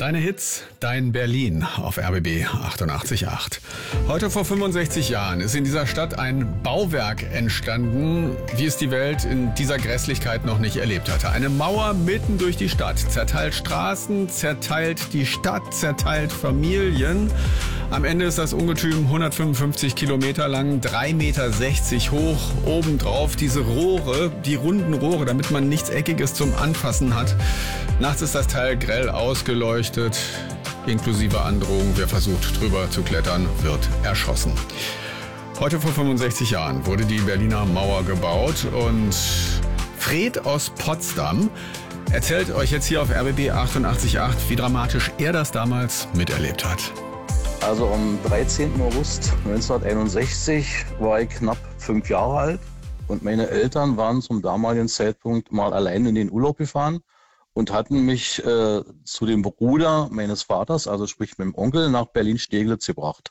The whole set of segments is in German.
Deine Hits, dein Berlin auf RBB 88.8. Heute vor 65 Jahren ist in dieser Stadt ein Bauwerk entstanden, wie es die Welt in dieser Grässlichkeit noch nicht erlebt hatte. Eine Mauer mitten durch die Stadt, zerteilt Straßen, zerteilt die Stadt, zerteilt Familien. Am Ende ist das Ungetüm 155 Kilometer lang, 3,60 Meter hoch. Obendrauf diese Rohre, die runden Rohre, damit man nichts Eckiges zum Anfassen hat. Nachts ist das Teil grell ausgeleuchtet, inklusive Androhung. Wer versucht, drüber zu klettern, wird erschossen. Heute vor 65 Jahren wurde die Berliner Mauer gebaut und Fred aus Potsdam erzählt euch jetzt hier auf RBB 88.8, wie dramatisch er das damals miterlebt hat. Also am 13. August 1961 war ich knapp 5 Jahre alt und meine Eltern waren zum damaligen Zeitpunkt mal allein in den Urlaub gefahren und hatten mich zu dem Bruder meines Vaters, also sprich mit dem Onkel, nach Berlin-Steglitz gebracht,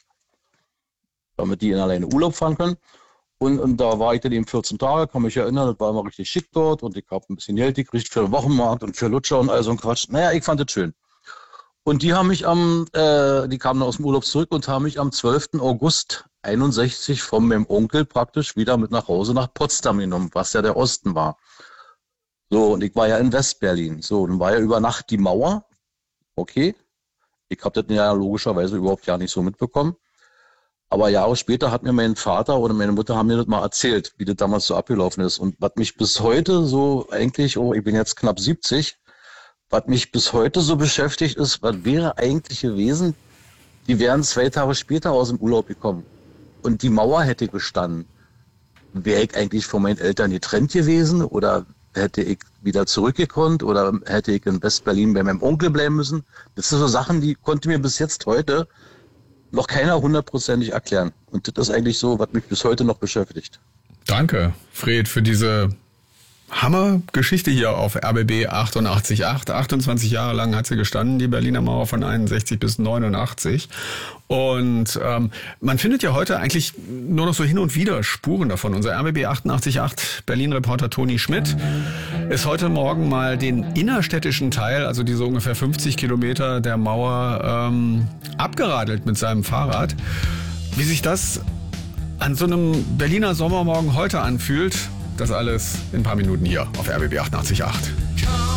damit die in alleine Urlaub fahren können. Und da war ich dann eben 14 Tage, kann mich erinnern, das war immer richtig schick dort und ich habe ein bisschen Geld gekriegt für den Wochenmarkt und für Lutscher und all so ein Quatsch. Naja, ich fand das schön. Und die haben mich die kamen dann aus dem Urlaub zurück und haben mich am 12. August 61 von meinem Onkel praktisch wieder mit nach Hause nach Potsdam genommen, was ja der Osten war. So, und ich war ja in Westberlin. So, dann war ja über Nacht die Mauer. Okay. Ich habe das ja logischerweise überhaupt ja nicht so mitbekommen. Aber Jahre später hat mir mein Vater oder meine Mutter haben mir das mal erzählt, wie das damals so abgelaufen ist. Und was mich bis heute so eigentlich, ich bin jetzt knapp 70, was mich bis heute so beschäftigt ist, was wäre eigentlich gewesen, die wären 2 Tage später aus dem Urlaub gekommen und die Mauer hätte gestanden. Wäre ich eigentlich von meinen Eltern getrennt gewesen oder hätte ich wieder zurückgekonnt oder hätte ich in Westberlin bei meinem Onkel bleiben müssen? Das sind so Sachen, die konnte mir bis jetzt heute noch keiner hundertprozentig erklären. Und das ist eigentlich so, was mich bis heute noch beschäftigt. Danke, Fred, für diese Hammergeschichte hier auf RBB 88.8. 28 Jahre lang hat sie gestanden, die Berliner Mauer von 61 bis 89. Und man findet ja heute eigentlich nur noch so hin und wieder Spuren davon. Unser RBB 88.8 Berlin-Reporter Toni Schmidt ist heute Morgen mal den innerstädtischen Teil, also diese ungefähr 50 Kilometer der Mauer, abgeradelt mit seinem Fahrrad. Wie sich das an so einem Berliner Sommermorgen heute anfühlt, das alles in ein paar Minuten hier auf RBB 88.8.